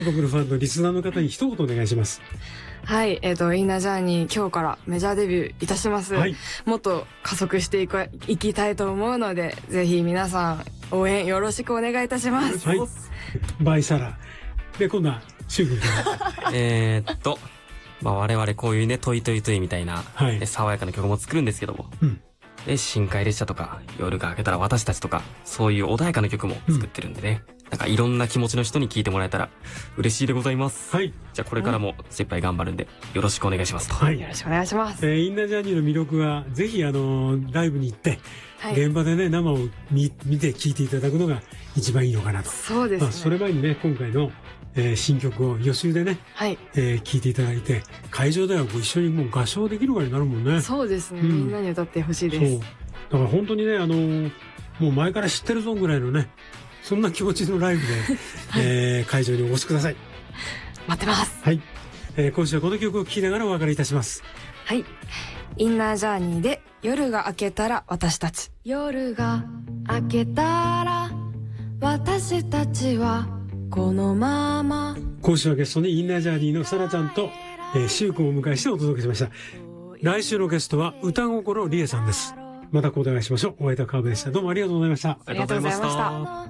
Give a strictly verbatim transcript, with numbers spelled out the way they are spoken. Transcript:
コブルファンのリスナーの方に一言お願いします。 はい、えっ、ー、とインナージャーニー今日からメジャーデビューいたします、はい、もっと加速していくいきたいと思うので、ぜひ皆さん応援よろしくお願いいたします。 はい、バイサラで、今度はシュウ君えーっとまあ我々こういうねトイトイトイみたいな、はい、爽やかな曲も作るんですけども、うん、で深海列車とか夜が明けたら私たちとか、そういう穏やかな曲も作ってるんでね、うん、なんかいろんな気持ちの人に聴いてもらえたら嬉しいでございます。はい、じゃあこれからも精一杯頑張るんでよろしくお願いしますと。 はい、よろしくお願いします。 えー、インナージャーニーの魅力はぜひあのー、ライブに行って、はい、現場でね生を 見, 見て聴いていただくのが一番いいのかなと。 そうですね、まあ、 それ前にね今回のえー、新曲を予習でね、はい、えー、聴いていただいて、会場ではご一緒にもう合唱できるからになるもんね。 そうですね、うん、みんなに歌ってほしいです。 そうだから本当にね、あのー、もう前から知ってるぞぐらいのね、そんな気持ちのライブで、はい、えー、会場にお越しください。 待ってます。 はい、えー、今週はこの曲を聴きながらお別れいたします。 はい、インナージャーニーで夜が明けたら私たち。夜が明けたら私たちはこのまま。 今週はゲストにインナージャーニーのサラちゃんと、えー、シュウ君をお迎えしてお届けしました。来週のゲストは歌心理恵さんです。またお願いしましょう。お会いいた川辺でした。どうもありがとうございました。 ありがとうございました。